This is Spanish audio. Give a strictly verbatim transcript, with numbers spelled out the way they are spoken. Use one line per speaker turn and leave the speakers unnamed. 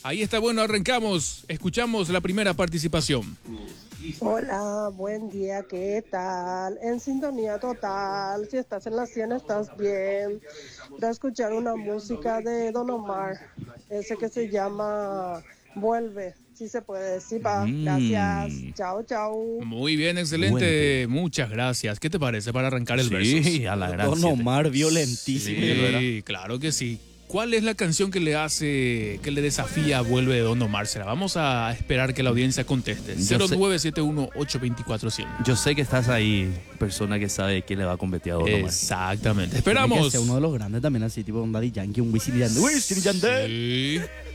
Ahí está, bueno, arrancamos. Escuchamos la primera participación.
Hola, buen día, ¿qué tal? En sintonía total, si estás en la cien estás bien. Voy a escuchar una música de Don Omar, ese que se llama Vuelve, si se puede decir, va.
Mm.
Gracias, chao, chao.
Muy bien, excelente. Muchas gracias. ¿Qué te parece para arrancar el verso?
Sí, a la gran
Don
siete.
Omar, violentísimo.
Sí, claro que sí. ¿Cuál es la canción que le hace, que le desafía Vuelve de Don Omar? Será. Vamos a esperar que la audiencia conteste.
Yo
cero
sé-
nueve siete uno ocho dos cuatro cien.
Yo sé que estás ahí, persona que sabe quién le va a competir a Don Omar.
Exactamente.
Tiene que
Esperamos.
ser uno de los grandes también, así tipo un Daddy Yankee, un Wisin y Yandel. Wisin y Yandel.
Sí.